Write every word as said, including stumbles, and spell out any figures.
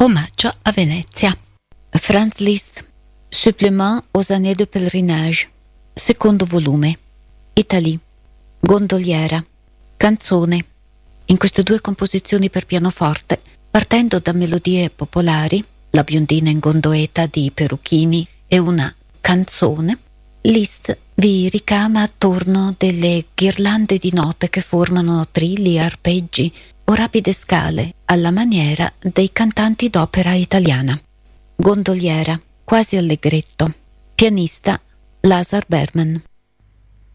Omaggio a Venezia. Franz Liszt, Supplément aux années de pèlerinage, secondo volume. Italie, Gondoliera, Canzone. In queste due composizioni per pianoforte, partendo da melodie popolari, La biondina in gondoletta di Peruchini e una canzone, Liszt vi ricama attorno delle ghirlande di note che formano trilli, arpeggi o rapide scale alla maniera dei cantanti d'opera italiana. Gondoliera, quasi allegretto. Pianista Lazar Berman.